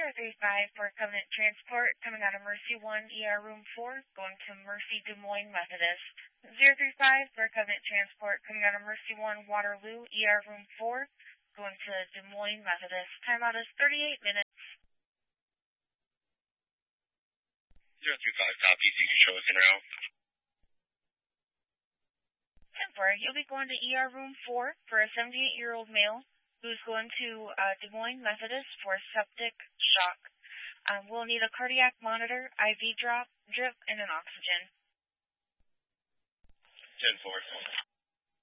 035 for Covenant Transport, coming out of Mercy 1, ER Room 4, going to Mercy Des Moines Methodist. 035 for Covenant Transport, coming out of Mercy 1, Waterloo, ER Room 4, going to Des Moines Methodist. Timeout is 38 minutes. 035 copy, you can show us en route. 10-4, you'll be going to ER Room 4 for a 78-year-old male who's going to Des Moines Methodist for septic shock. We'll need a cardiac monitor, IV drip, and an oxygen. 10-4.